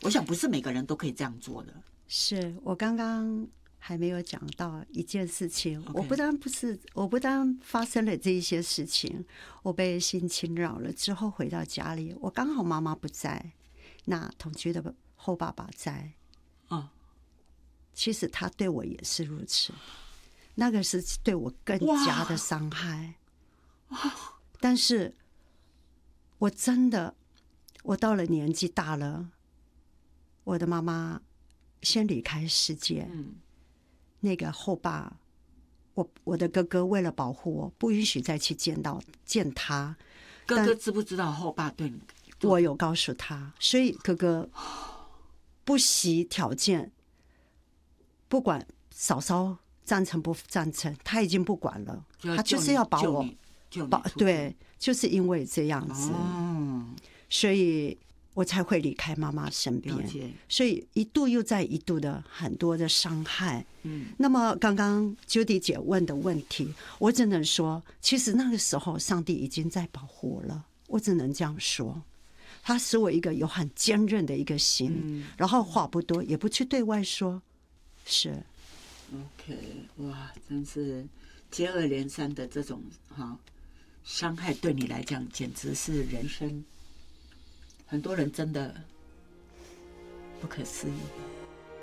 我想不是每个人都可以这样做的。 是我刚刚还没有讲到一件事情， Okay. 我不但发生了这一些事情，我被性侵扰了之后回到家里，我刚好妈妈不在，那同居的后爸爸在。其实他对我也是如此，那个是对我更加的伤害。但是我真的，我到了年纪大了，我的妈妈先离开世界。那个后爸，我的哥哥为了保护我，不允许再去见他。 哥哥知不知道后爸对你？ 我有告诉他，所以哥哥不惜条件，不管嫂嫂赞成不赞成，他已经不管了，他就是要把我对，就是因为这样子，所以我才会离开妈妈身边，所以一度又在一度的很多的伤害。那么刚刚 Judy 姐问的问题，我只能说，其实那个时候上帝已经在保护我了，我只能这样说。他使我一个有很坚韧的一个心，然后话不多，也不去对外说。是 OK， 哇，真是接二连三的这种伤害，对你来讲简直是人生，很多人真的不可思议。